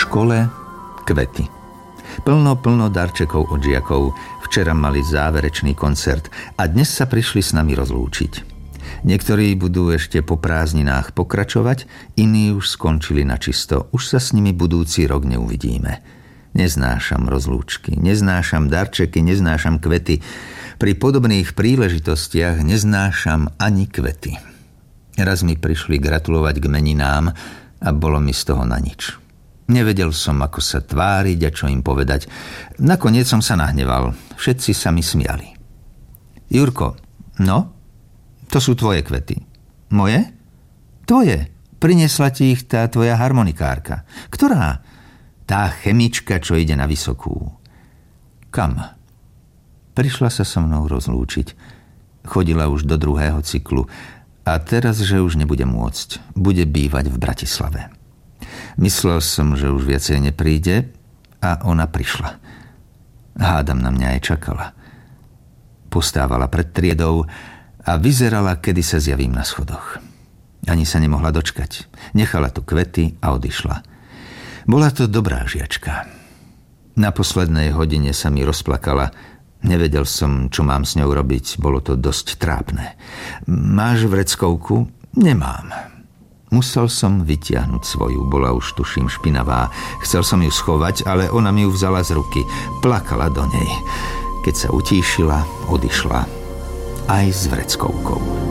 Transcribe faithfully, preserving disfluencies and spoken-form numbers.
škole kvety. Plno, plno darčekov od žiakov. Včera mali záverečný koncert a dnes sa prišli s nami rozlúčiť. Niektorí budú ešte po prázdninách pokračovať, iní už skončili načisto. Už sa s nimi budúci rok neuvidíme. Neznášam rozlúčky, neznášam darčeky, neznášam kvety. Pri podobných príležitostiach neznášam ani kvety. Raz mi prišli gratulovať k meninám a bolo mi z toho na nič. Nevedel som, ako sa tváriť a čo im povedať. Nakoniec som sa nahneval. Všetci sa mi smiali. Jurko, no? To sú tvoje kvety. Moje? Tvoje. Priniesla ti ich tá tvoja harmonikárka. Ktorá? Tá chemička, čo ide na vysokú. Kam? Prišla sa so mnou rozlúčiť. Chodila už do druhého cyklu a teraz, že už nebude môcť. Bude bývať v Bratislave. Myslel som, že už viacej nepríde a ona prišla. Hádam, na mňa aj čakala. Postávala pred triedou a vyzerala, kedy sa zjavím na schodoch. Ani sa nemohla dočkať. Nechala tu kvety a odišla. Bola to dobrá žiačka. Na poslednej hodine sa mi rozplakala. Nevedel som, čo mám s ňou robiť. Bolo to dosť trápne. Máš vreckovku? Nemám. Musel som vytiahnuť svoju, bola už tuším špinavá. Chcel som ju schovať, ale ona mi ju vzala z ruky. Plakala do nej. Keď sa utíšila, odišla. Aj s vreckovkou.